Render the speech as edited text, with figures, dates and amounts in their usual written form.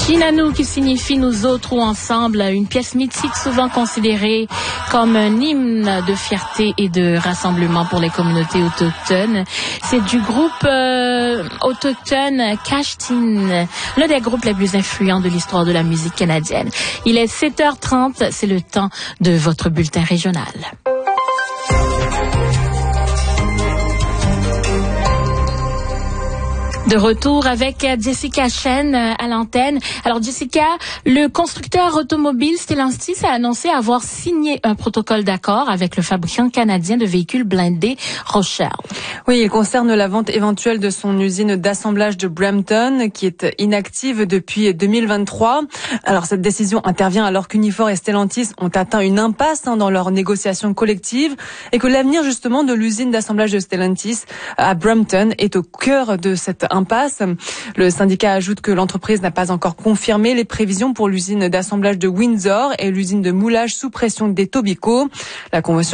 Chinanu qui signifie nous autres ou ensemble, une pièce mythique souvent considérée comme un hymne de fierté et de rassemblement pour les communautés autochtones. C'est du groupe autochtone Kashtin, l'un des groupes les plus influents de l'histoire de la musique canadienne. Il est 7h30, c'est le temps de votre bulletin régional. De retour avec Jessica Chen à l'antenne. Alors Jessica, le constructeur automobile Stellantis a annoncé avoir signé un protocole d'accord avec le fabricant canadien de véhicules blindés Rochelle. Oui, il concerne la vente éventuelle de son usine d'assemblage de Brampton qui est inactive depuis 2023. Alors cette décision intervient alors qu'Unifor et Stellantis ont atteint une impasse dans leurs négociations collectives et que l'avenir justement de l'usine d'assemblage de Stellantis à Brampton est au cœur de cette impasse. Le syndicat ajoute que l'entreprise n'a pas encore confirmé les prévisions pour l'usine d'assemblage de Windsor et l'usine de moulage sous pression d'Etobicoke. La convention